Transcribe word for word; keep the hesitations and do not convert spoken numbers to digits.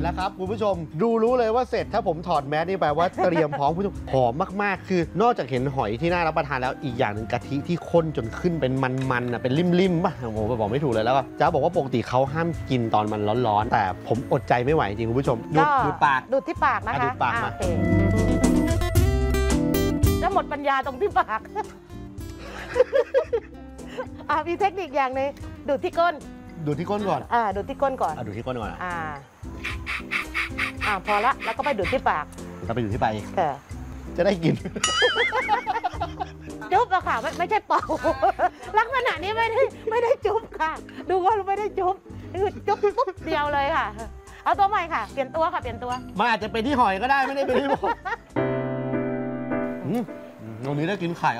แล้วครับคุณผู้ชมดูรู้เลยว่าเสร็จถ้าผมถอดแมสนี่แปลว่าเตรียมพร้อมคุณผู้ชมหอมมากๆคือนอกจากเห็นหอยที่น่ารับประทานแล้วอีกอย่างหนึ่งกะทิที่ข้นจนขึ้นเป็นมันๆอ่ะเป็นริมๆป่ะผมบอกไม่ถูกเลยแล้วก็จ้าบอกว่าปกติเขาห้ามกินตอนมันร้อนๆแต่ผมอดใจไม่ไหวจริงคุณผู้ชมดูดดูดปากดูดที่ปากนะคะดูดปากมาโอเคจะหมดปัญญาตรงที่ปากอ่ามีเทคนิคอย่างหนึงดูดที่ก้นดูดที่ก้นก่อนอ่าดูดที่ก้นก่อนอ่ะดูดที่ก้นก่อนอ่ะอ่าอ่าพอละแล้วก็ไปดูดที่ปากถ้าไปดูดที่ไปเออจะได้กินจุ๊บอะค่ะไม่ไม่ใช่เป่า ลักษณะนี้ไม่ได้ไม่ได้จุ๊บค่ะ ดูว่าไม่ได้จุ๊บคือจุ๊บปุ๊บเดียวเลยค่ะ เอาตัวใหม่ค่ะเปลี่ยนตัวค่ะเปลี่ยนตัวมันอาจจะเป็นที่หอยก็ได้ไม่ได้เป็นที่ผมอืมตรงนี้ได้กินไข่